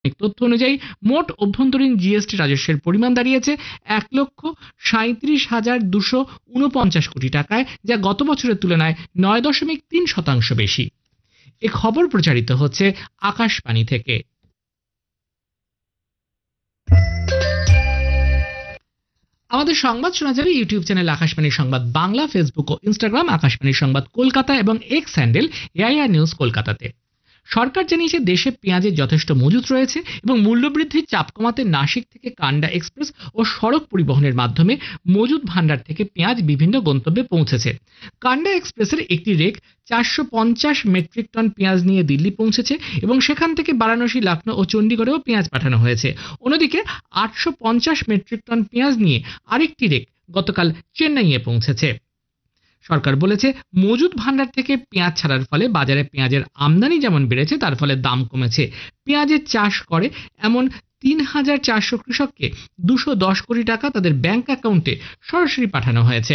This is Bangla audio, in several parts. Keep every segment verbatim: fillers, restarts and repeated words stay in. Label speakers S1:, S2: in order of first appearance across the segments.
S1: তথ্য অনুযায়ী মোট অভ্যন্তরীণ জিএসটি রাজস্বের পরিমাণ দাঁড়িয়েছে এক লক্ষ সাঁইত্রিশ হাজার দুশো উনপঞ্চাশ কোটি টাকায়, যা গত বছরের তুলনায় নয় দশমিক তিন শতাংশ বেশি। এ খবর প্রচারিত হচ্ছে আকাশবাণী থেকে। আমাদের সংবাদ শোনা যাবে ইউটিউব চ্যানেল আকাশবাণী সংবাদ বাংলা, ফেসবুক ও ইনস্টাগ্রাম আকাশবাণী সংবাদ কলকাতা এবং এক্স হ্যান্ডেল এআইআর নিউজ কলকাতাতে। সরকার জানিয়েছে দেশে পেঁয়াজের যথেষ্ট মজুত রয়েছে এবং মূল্যবৃদ্ধির চাপ কমাতে নাসিক থেকে কান্ডা এক্সপ্রেস ও সড়ক পরিবহনের মাধ্যমে মজুত ভান্ডার থেকে পেঁয়াজ বিভিন্ন গন্তব্যে পৌঁছেছে। কান্ডা এক্সপ্রেসের একটি রেক চারশো পঞ্চাশ মেট্রিক টন পেঁয়াজ নিয়ে দিল্লি পৌঁছেছে এবং সেখান থেকে বারাণসী, লখনৌ ও চণ্ডীগড়েও পেঁয়াজ পাঠানো হয়েছে। অন্যদিকে আটশো পঞ্চাশ মেট্রিক টন পেঁয়াজ নিয়ে আরেকটি রেক গতকাল চেন্নাইয়ে পৌঁছেছে। সরকার বলেছে, মজুত ভান্ডার থেকে পেঁয়াজ ছাড়ার ফলে বাজারে পেঁয়াজের আমদানি যেমন বেড়েছে, তার ফলে দাম কমেছে। পেঁয়াজের চাষ করে এমন তিন হাজার চারশো কৃষককে দুশো দশ কোটি টাকা তাদের ব্যাংক অ্যাকাউন্টে সরাসরি পাঠানো হয়েছে।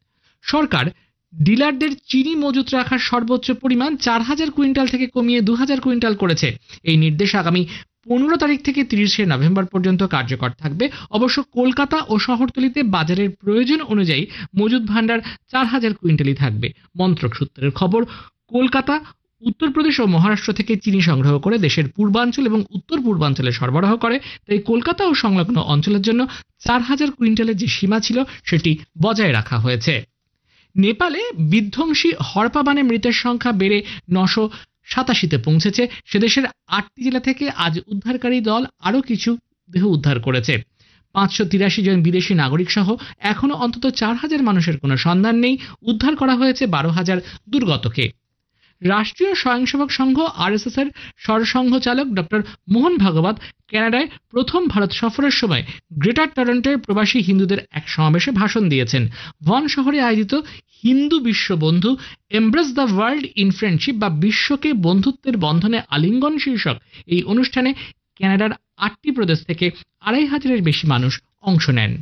S1: সরকার ডিলারদের চিনি মজুত রাখার সর্বোচ্চ পরিমাণ চার হাজার কুইন্টাল থেকে কমিয়ে দু হাজার কুইন্টাল করেছে। এই নির্দেশ আগামী পনেরো তারিখ থেকে তিরিশে নভেম্বর পর্যন্ত কার্যকর থাকবে। অবশ্য কলকাতা ও শহরতলিতে বাজারের প্রয়োজন অনুযায়ী মজুত ভান্ডার চার হাজার কুইন্টালই থাকবে। মন্ত্রক সূত্রের খবর, কলকাতা, উত্তরপ্রদেশ ও মহারাষ্ট্র থেকে চিনি সংগ্রহ করে দেশের পূর্বাঞ্চল এবং উত্তর পূর্বাঞ্চলে সরবরাহ করে। তাই কলকাতা ও সংলগ্ন অঞ্চলের জন্য চার হাজার কুইন্টালের যে সীমা ছিল সেটি বজায় রাখা হয়েছে। নেপালে বিধ্বংসী হরপা বানে মৃতের সংখ্যা বেড়ে নশো সাতাশিতে পৌঁছেছে। সে দেশের আটটি জেলা থেকে আজ উদ্ধারকারী দল আরও কিছু দেহ উদ্ধার করেছে। পাঁচশো তিরাশি জন বিদেশি নাগরিক সহ এখনো অন্তত চার হাজার মানুষের কোনো সন্ধান নেই। উদ্ধার করা হয়েছে বারো হাজার দুর্গতকে। রাষ্ট্রীয় স্বয়ংসেবক সংঘ আরএসএস এর সরসংঘ চালক ডক্টর মোহন ভাগবত কানাডায় প্রথম ভারত সফরের সময় গ্রেটার টরন্টোয় প্রবাসী হিন্দুদের এক সমাবেশে ভাষণ দিয়েছেন। ভন শহরে আয়োজিত হিন্দু বিশ্ব বন্ধু embrace the world in friendship বা বিশ্বকে বন্ধুত্বের বন্ধনে আলিঙ্গন শীর্ষক এই অনুষ্ঠানে কানাডার আটটি প্রদেশ থেকে আড়াই হাজারের বেশি মানুষ অংশ নেন।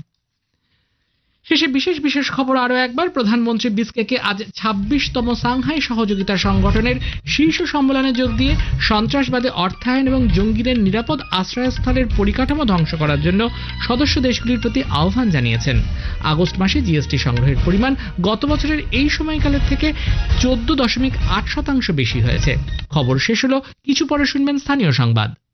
S1: শেষে বিশেষ বিশেষ খবর আরও একবার। প্রধানমন্ত্রী বিসকেকে আজ ছাব্বিশতম সাংহাই সহযোগিতা সংগঠনের শীর্ষ সম্মেলনে যোগ দিয়ে সন্ত্রাসবাদে অর্থায়ন এবং জঙ্গিদের নিরাপদ আশ্রয়স্থলের পরিকাঠামো ধ্বংস করার জন্য সদস্য দেশগুলির প্রতি আহ্বান জানিয়েছেন। আগস্ট মাসে জিএসটি সংগ্রহের পরিমাণ গত বছরের এই সময়কালের থেকে চোদ্দ দশমিক আট শতাংশ বেশি হয়েছে। খবর শেষ হলো, কিছু পরে শুনবেন স্থানীয় সংবাদ।